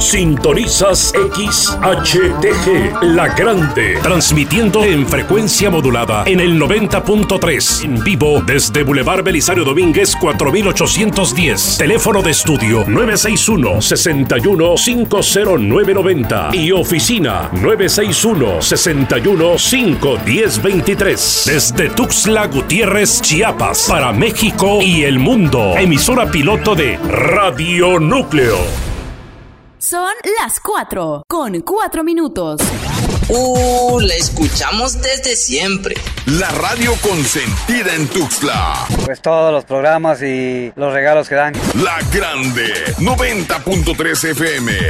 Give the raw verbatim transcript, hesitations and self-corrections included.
Sintonizas X H T G, La Grande, transmitiendo en frecuencia modulada en el noventa punto tres, en vivo desde Boulevard Belisario Domínguez cuatro mil ochocientos diez. Teléfono de estudio nueve seis uno, seis uno, cinco cero nueve nueve cero y oficina nueve seis uno, seis uno, cinco uno cero dos tres. Desde Tuxtla Gutiérrez, Chiapas, para México y el mundo. Emisora piloto de Radio Núcleo. Son las cuatro, con cuatro minutos. Uh, la escuchamos desde siempre. La radio consentida en Tuxtla. Pues todos los programas y los regalos que dan. La Grande, noventa punto tres F M.